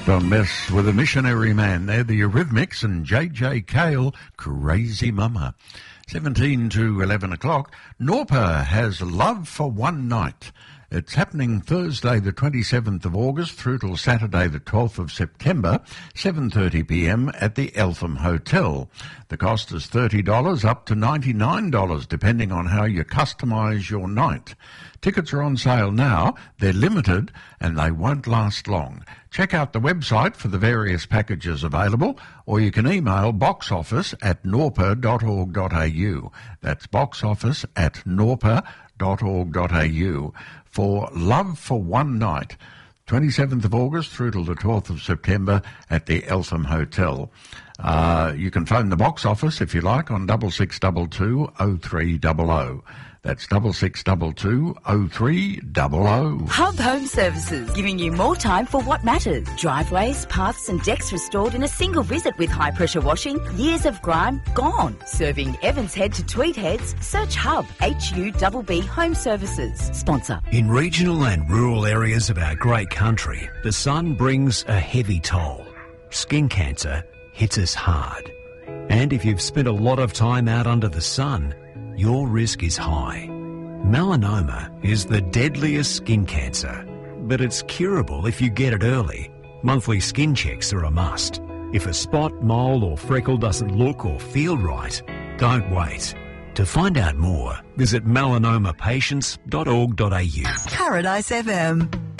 Don't mess with a missionary man. They're the Eurythmics and J.J. Cale, Crazy Mama. 17 to 11 o'clock. Norpa has Love for One Night. It's happening Thursday the 27th of August through till Saturday the 12th of September, 7:30pm at the Eltham Hotel. The cost is $30 up to $99 depending on how you customise your night. Tickets are on sale now. They're limited and they won't last long. Check out the website for the various packages available, or you can email boxoffice@norpa.org.au. That's boxoffice@norpa.org.au for Love for One Night, 27th of August through till the 12th of September at the Eltham Hotel. You can phone the box office if you like on 6622 0300. That's 6622 0300. Hub Home Services, giving you more time for what matters. Driveways, paths and decks restored in a single visit with high-pressure washing. Years of grime gone. Serving Evans Head to Tweed Heads. Search Hub, HUBB Home Services. Sponsor. In regional and rural areas of our great country, the sun brings a heavy toll. Skin cancer hits us hard. And if you've spent a lot of time out under the sun, your risk is high. Melanoma is the deadliest skin cancer, but it's curable if you get it early. Monthly skin checks are a must. If a spot, mole or freckle doesn't look or feel right, don't wait. To find out more, visit melanomapatients.org.au. Paradise FM.